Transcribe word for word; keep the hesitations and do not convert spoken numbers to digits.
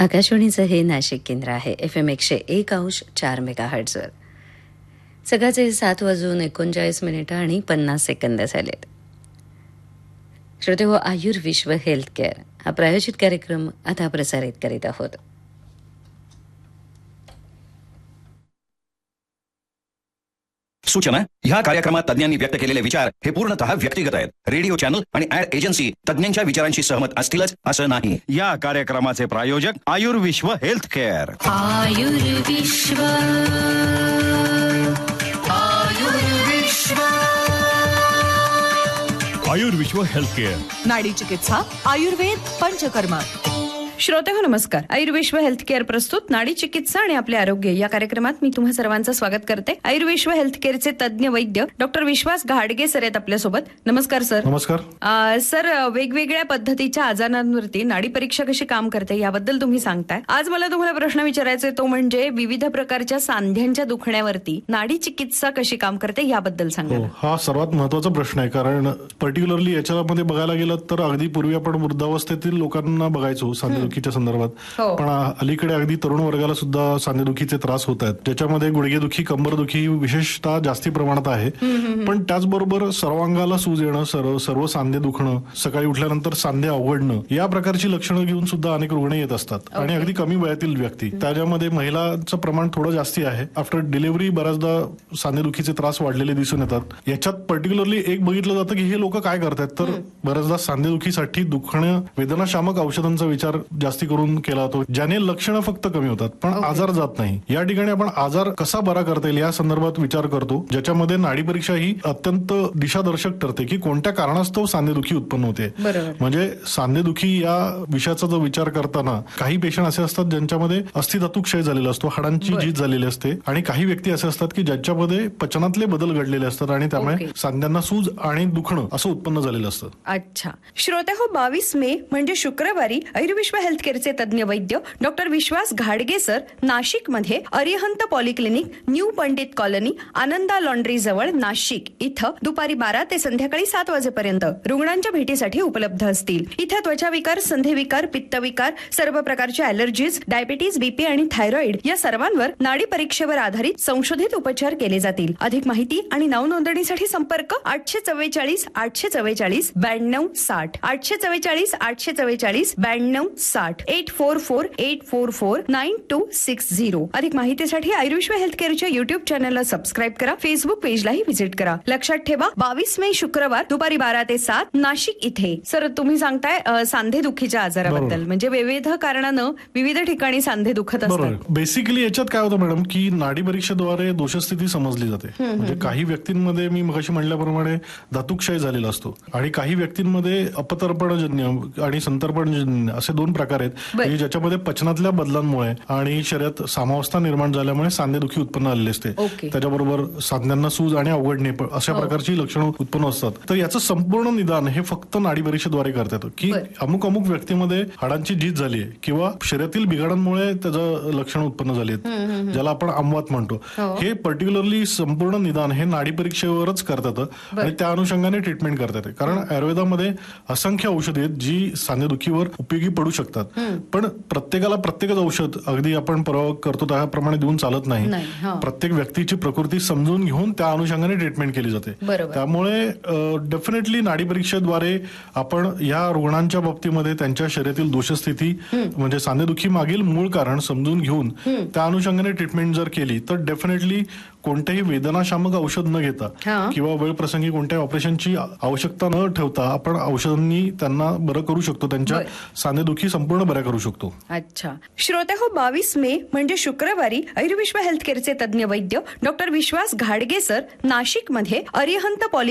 आकाशवाणीचं हे नाशिक केंद्र आहे. एफ एम एकशे एक अंश चार मेगा हर्ट्झवर. सकाळचे सात वाजून एकोणचाळीस मिनिटं आणि पन्नास सेकंद झालेत. श्रोते हो, आयुर विश्व हेल्थ केअर हा प्रायोजित कार्यक्रम आता प्रसारित करीत आहोत. सूचना: ह्या कार्यक्रमात तज्ञांनी व्यक्त केलेले विचार हे पूर्णतः व्यक्तिगत आहेत. रेडिओ चॅनल आणि ऍड एजन्सी तज्ञांच्या विचारांशी सहमत असतीलच असं नाही. या कार्यक्रमाचे प्रायोजक आयुर विश्व हेल्थ केअर. आयुर विश्व आयुर विश्व आयुर विश्व हेल्थ केअर. नाडी चिकित्सा, आयुर्वेद, पंचकर्म. श्रोते हो, नमस्कार. आयुर्विश्व हेल्थ केअर प्रस्तुत नाडी चिकित्सा आणि आपले आरोग्य या कार्यक्रमात मी तुम्हा सर्वांचं स्वागत करते. आयुर्विश्व हेल्थ केअरचे तज्ञ वैद्य डॉक्टर विश्वास घाडगे सर आहेत आपल्यासोबत. नमस्कार सर. नमस्कार सर. वेगवेगळ्या पद्धतीच्या आजारांवरती नाडी परीक्षा कशी काम करते याबद्दल तुम्ही सांगताय. आज मला तुम्हाला प्रश्न विचारायचा तो म्हणजे विविध प्रकारच्या सांध्यांच्या दुखण्यावरती नाडी चिकित्सा कशी काम करते याबद्दल सांगा. हो, हा सर्वात महत्वाचा प्रश्न आहे. कारण पर्टिक्युलरली याच्यामध्ये बघायला गेलं तर अगदी पूर्वी आपण वृद्धावस्थेतील लोकांना बघायचो सांधेदुखीच्या संदर्भात, पण अलीकडे अगदी तरुण वर्गाला सुद्धा सांधेदुखीचे त्रास होत आहेत, ज्याच्यामध्ये गुडघेदुखी, कंबरदुखी विशेषतः जास्ती प्रमाणात आहे. पण त्याचबरोबर सर्वांगाला सूज येणं, सर्व सर्व सांधे दुखणं, सकाळी उठल्यानंतर सांधे अवघडणं, या प्रकारची लक्षणं घेऊन सुद्धा अनेक रुग्ण येत असतात. आणि अगदी कमी वयातील व्यक्ती, त्याच्यामध्ये महिलांचं प्रमाण थोडं जास्ती आहे. आफ्टर डिलिव्हरी बऱ्याचदा सांधेदुखीचे त्रास वाढलेले दिसून येतात. याच्यात पर्टिक्युलरली एक बघितलं जातं की हे लोक काय करतात, तर बऱ्याचदा सांधेदुखीसाठी दुखणं वेदनाशामक औषधांचा विचार जास्ती करून केला जातो, ज्याने लक्षणं फक्त कमी होतात पण आजार जात नाही. या ठिकाणी आपण आजार कसा बरा करता येईल या संदर्भात विचार करतो, ज्याच्यामध्ये नाडी परीक्षा ही अत्यंत दिशादर्शक ठरते की कोणत्या कारणास्तव सांधेदुखी उत्पन्न होते. म्हणजे सांधेदुखी या विषयाचा जो विचार करताना काही पेशंट असे असतात ज्यांच्यामध्ये अस्थिधातू क्षय झालेला असतो, हाडांची झीज झालेली असते, आणि काही व्यक्ती असे असतात की ज्याच्यामध्ये पचनातले बदल घडलेले असतात आणि त्यामुळे सांध्यांना सूज आणि दुखणं असं उत्पन्न झालेलं असतं. अच्छा श्रोते हो, बावीस मे म्हणजे शुक्रवारी आयुर्विश्व हेल्थ केअरचे तज्ञ वैद्य डॉक्टर विश्वास घाडगे सर नाशिक मध्ये Arihant polyclinic, new Pandit colony, आनंदा लॉन्ड्री जवळ नाशिक इथं दुपारी बारा ते संध्याकाळी सात वाजेपर्यंत रुग्णांच्या भेटीसाठी उपलब्ध असतील. इथं त्वचाविकार, संधिविकार, पित्तविकार, सर्व प्रकारच्या अलर्जीज, डायबिटीज, बीपी आणि थायरॉइड या सर्वांवर नाडी परीक्षेवर आधारित संशोधित उपचार केले जातील. अधिक माहिती आणि नाव नोंदणीसाठी संपर्क आठशे चव्वेचाळीस आठशे चव्वेचाळीस ब्याण्णव साठ आठशे चव्वेचाळीस आठशे चव्वेचाळीस ब्याण्णव साठ eight four four eight four four nine to six zero. अधिक माहितीसाठी आयुर्विश्व हेल्थ केअरच्या युट्यूब चॅनलला सबस्क्राईब करा, फेसबुक पेजलाही व्हिजिट करा. लक्षात ठेवा, बावीस मे शुक्रवार दुपारी बारा ते सात नाशिक इथे. सर, तुम्ही सांगताय सांधेदुखीच्या आजाराबद्दल, म्हणजे विविध कारणानं विविध ठिकाणी सांधे दुखत असतात. बेसिकली याच्यात काय होतं मॅडम की नाडी परीक्षेद्वारे दोषस्थिती समजली जाते. म्हणजे काही व्यक्तींमध्ये मी मगाशी म्हणल्याप्रमाणे धातुक्षय झालेला असतो आणि काही व्यक्तींमध्ये अपतर्पणजन्य आणि संतर्पणजन्य असे दोन प्रकार आहेत, ज्याच्यामध्ये पचनातल्या बदलांमुळे आणि शरीरात सामावस्था निर्माण झाल्यामुळे सांधेदुखी उत्पन्न आलेली असते. त्याच्याबरोबर सांध्यांना सूज आणि अवघडणे अशा प्रकारची लक्षणं उत्पन्न असतात. तर याचं संपूर्ण निदान हे फक्त नाडी परीक्षेद्वारे करता येतं की अमुक अमुक व्यक्तीमध्ये हाडांची झीज झाली आहे किंवा शरीरातील बिघाडांमुळे त्याचं लक्षणं उत्पन्न झाली आहेत, ज्याला आपण आमवात म्हणतो. हे पर्टिक्युलरली संपूर्ण निदान हे नाडी परीक्षेवरच करता येतं आणि त्या अनुषंगाने ट्रीटमेंट करता येते. कारण आयुर्वेदामध्ये असंख्य औषधे आहेत जी सांधेदुखीवर उपयोगी पडू शकतात, पण प्रत्येकाला प्रत्येकच औषध अगदी आपण परवा करतो त्याप्रमाणे देऊन चालत नाही. प्रत्येक व्यक्तीची प्रकृती समजून घेऊन त्या अनुषंगाने ट्रीटमेंट केली जाते. त्यामुळे डेफिनेटली नाडी परीक्षेद्वारे आपण या रुग्णांच्या बाबतीमध्ये त्यांच्या शरीरातील दोषस्थिती म्हणजे सांधेदुखी मागील मूळ कारण समजून घेऊन त्या अनुषंगाने ट्रीटमेंट जर केली तर डेफिनेटली कोणत्याही वेदनाशामक औषध न घेता किंवा वेळ प्रसंगी कोणत्याही ऑपरेशनची आवश्यकता न ठेवता आपण औषधांनी त्यांना बरं करू शकतो, त्यांच्या सांधेदुखी संपूर्ण बऱ्या करू शकतो. अच्छा श्रोते हो, बावीस मे म्हणजे शुक्रवारी आयुर्विश्व हेल्थ केअरचे तज्ञ वैद्य डॉक्टर विश्वास घाडगे सर नाशिक मध्ये अरिहंत पॉलि